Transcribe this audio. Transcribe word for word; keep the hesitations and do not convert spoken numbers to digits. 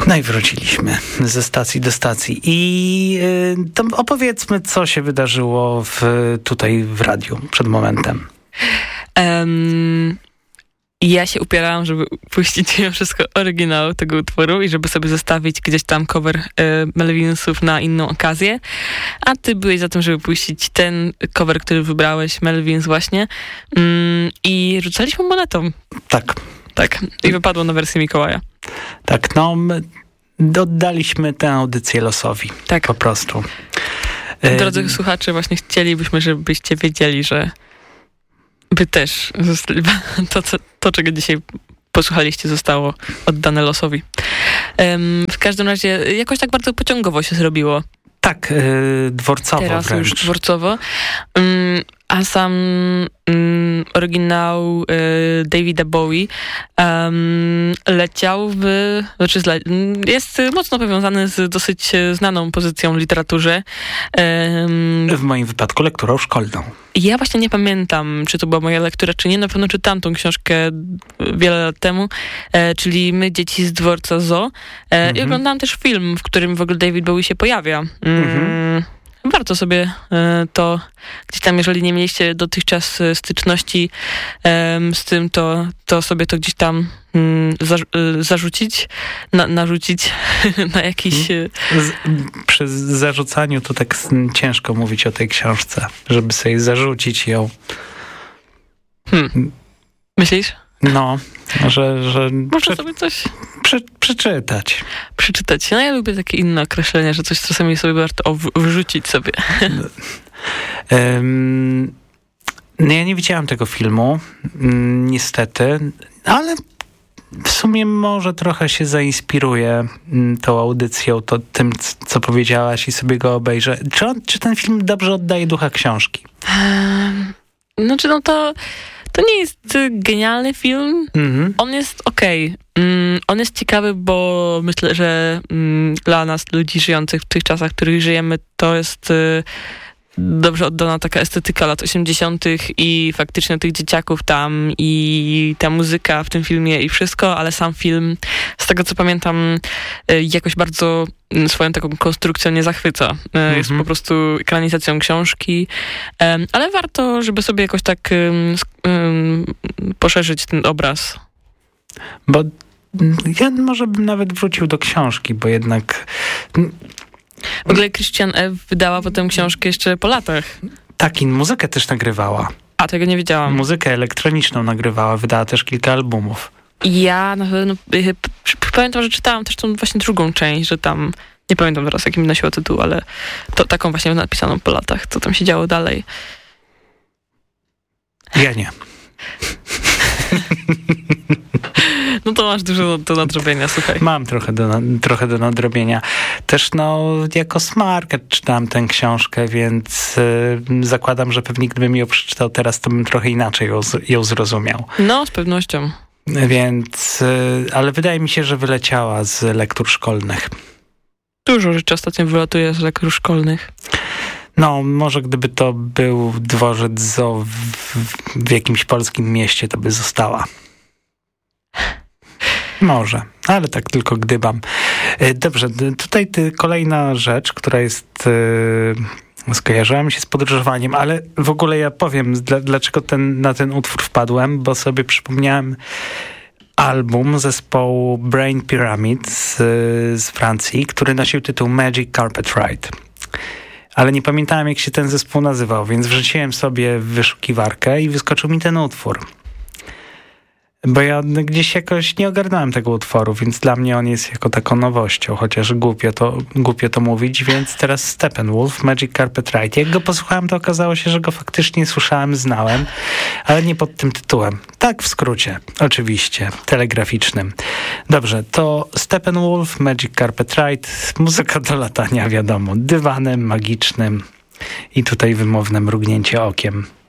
No i wróciliśmy ze stacji do stacji i yy, to opowiedzmy, co się wydarzyło w, tutaj w radiu przed momentem. Um, ja się upierałam, żeby puścić mimo wszystko oryginał tego utworu i żeby sobie zostawić gdzieś tam cover y, Melvinsów na inną okazję, a ty byłeś za tym, żeby puścić ten cover, który wybrałeś, Melvins właśnie, mm, i rzucaliśmy monetą. Tak. Tak, i wypadło na wersję Mikołaja. Tak, no my oddaliśmy tę audycję losowi. Tak. Po prostu. Drodzy y- słuchacze, właśnie chcielibyśmy, żebyście wiedzieli, że wy też zostali, to, co, to, czego dzisiaj posłuchaliście, zostało oddane losowi. Um, w każdym razie jakoś tak bardzo pociągowo się zrobiło. Tak, yy, dworcowo Teraz wręcz. już dworcowo. Um, a sam um, oryginał y, Davida Bowie um, leciał w... Znaczy zle, jest mocno powiązany z dosyć znaną pozycją w literaturze. Um, w moim wypadku lekturą szkolną. Ja właśnie nie pamiętam, czy to była moja lektura, czy nie. Na pewno czytałam tą książkę wiele lat temu, e, czyli My, dzieci z dworca Zoo. E, mhm. I oglądałam też film, w którym w ogóle David Bowie się pojawia. Mm, mhm. Warto sobie e, to gdzieś tam, jeżeli nie mieliście dotychczas styczności e, z tym, to, to sobie to gdzieś tam mm, za, e, zarzucić, na, narzucić na jakiś... Z, przy zarzucaniu to tak ciężko mówić o tej książce, żeby sobie zarzucić ją. Hmm. Myślisz? No, że... że Można prze, sobie coś... Prze, przeczytać. Przeczytać. No ja lubię takie inne określenia, że coś czasami sobie warto o, wrzucić sobie. um, no ja nie widziałam tego filmu, niestety, ale w sumie może trochę się zainspiruję tą audycją, to tym, co powiedziałaś i sobie go obejrzę. Czy, on, czy ten film dobrze oddaje ducha książki? Um, znaczy, no to to nie jest genialny film. Mm-hmm. On jest okej. Okay. Mm, on jest ciekawy, bo myślę, że mm, dla nas, ludzi żyjących w tych czasach, w których żyjemy, to jest y, dobrze oddana taka estetyka lat osiemdziesiątych i faktycznie tych dzieciaków tam i ta muzyka w tym filmie i wszystko, ale sam film, z tego co pamiętam, y, jakoś bardzo swoją taką konstrukcją nie zachwyca. Y, mm-hmm. Jest po prostu ekranizacją książki, y, ale warto, żeby sobie jakoś tak y, y, poszerzyć ten obraz. Bo ja może bym nawet wrócił do książki, bo jednak... W ogóle Christian F. wydała potem książkę jeszcze po latach. Tak, i muzykę też nagrywała. A, tego nie wiedziałam. Muzykę elektroniczną nagrywała, wydała też kilka albumów. Ja na pewno pamiętam, że czytałam też tą właśnie drugą część, że tam, nie pamiętam teraz, jakim nosiła tytuł, ale to taką właśnie napisaną po latach, co tam się działo dalej. Ja nie. No to masz dużo do, do nadrobienia, słuchaj. Mam trochę do, trochę do nadrobienia. Też no, jako smarket czytałem tę książkę, więc y, zakładam, że pewnie gdybym ją przeczytał teraz, to bym trochę inaczej ją, ją zrozumiał. No, z pewnością. Więc, y, ale wydaje mi się, że wyleciała z lektur szkolnych. Dużo rzeczy ostatnio wylatuje z lektur szkolnych. No, może gdyby to był dworzec zoo w, w jakimś polskim mieście, to by została. Może, ale tak tylko gdybam. Dobrze, tutaj kolejna rzecz, która jest... Yy, skojarzyła mi się z podróżowaniem, ale w ogóle ja powiem, dla, dlaczego ten, na ten utwór wpadłem, bo sobie przypomniałem album zespołu Brain Pyramid z, z Francji, który nosił tytuł Magic Carpet Ride. Ale nie pamiętałem, jak się ten zespół nazywał, więc wrzuciłem sobie w wyszukiwarkę i wyskoczył mi ten utwór. Bo ja gdzieś jakoś nie ogarnąłem tego utworu, więc dla mnie on jest jako taką nowością, chociaż głupio to, głupio to mówić, więc teraz Steppenwolf, Magic Carpet Ride. Jak go posłuchałem, to okazało się, że go faktycznie słyszałem, znałem, ale nie pod tym tytułem. Tak w skrócie, oczywiście, telegraficznym. Dobrze, to Steppenwolf, Magic Carpet Ride, muzyka do latania, wiadomo, dywanem magicznym i tutaj wymowne mrugnięcie okiem.